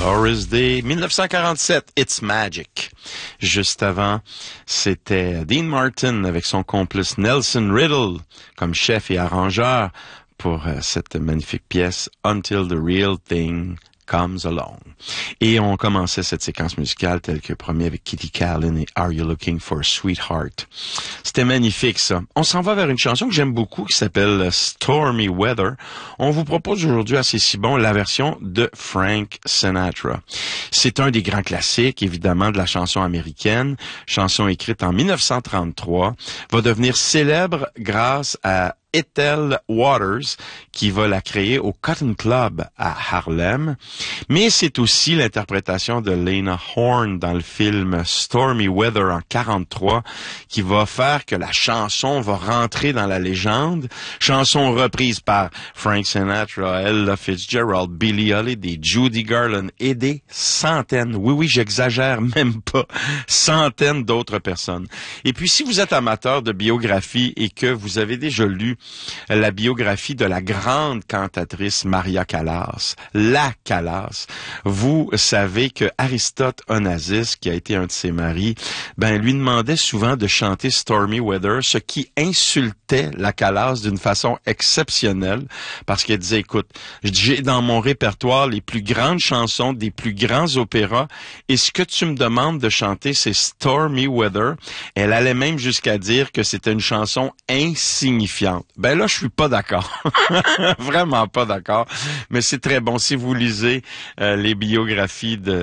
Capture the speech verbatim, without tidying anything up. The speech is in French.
Doris Day, mille neuf cent quarante-sept, It's Magic. Juste avant, c'était Dean Martin avec son complice Nelson Riddle comme chef et arrangeur pour cette magnifique pièce Until the Real Thing Comes Along. Et on commençait cette séquence musicale telle que promis avec Kitty Kallen et Are You Looking for a Sweetheart. C'était magnifique, ça. On s'en va vers une chanson que j'aime beaucoup qui s'appelle Stormy Weather. On vous propose aujourd'hui, assez si bon, la version de Frank Sinatra. C'est un des grands classiques, évidemment, de la chanson américaine. Chanson écrite en mille neuf cent trente-trois. Va devenir célèbre grâce à Ethel Waters, qui va la créer au Cotton Club à Harlem. Mais c'est aussi l'interprétation de Lena Horne dans le film Stormy Weather en quarante-trois qui va faire que la chanson va rentrer dans la légende. Chanson reprise par Frank Sinatra, Ella Fitzgerald, Billie Holiday, Judy Garland et des centaines, oui, oui, j'exagère même pas, centaines d'autres personnes. Et puis, si vous êtes amateur de biographie et que vous avez déjà lu la biographie de la grande cantatrice Maria Callas, la Callas, vous savez que Aristote Onassis, qui a été un de ses maris, ben lui demandait souvent de chanter Stormy Weather, ce qui insultait la Callas d'une façon exceptionnelle, parce qu'elle disait, écoute, j'ai dans mon répertoire les plus grandes chansons des plus grands opéras, et ce que tu me demandes de chanter, c'est Stormy Weather. Elle allait même jusqu'à dire que c'était une chanson insignifiante. Ben là, je suis pas d'accord. Vraiment pas d'accord. Mais c'est très bon. Si vous lisez euh, les biographies de